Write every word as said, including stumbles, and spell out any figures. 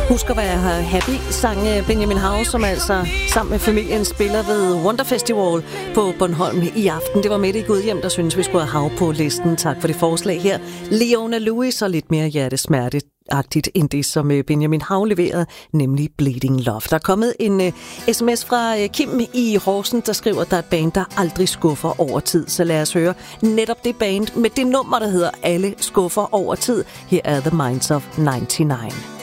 Husk at være happy, sang Benjamin Hav, som altså sammen med familien spiller ved Wonder Festival på Bornholm i aften. Det var Mette i Gudhjem, der synes vi skulle have Hav på listen. Tak for det forslag her. Leona Lewis og lidt mere hjertesmerteagtigt end det, som Benjamin Hav leverede, nemlig Bleeding Love. Der er kommet en uh, sms fra uh, Kim i Horsens, der skriver, at der er et band, der aldrig skuffer over tid. Så lad os høre netop det band med det nummer, der hedder Alle skuffer over tid. Her er The Minds of nioghalvfems.